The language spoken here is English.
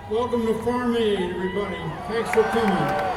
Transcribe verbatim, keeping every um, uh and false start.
Welcome to Farm Aid, everybody. Thanks for coming.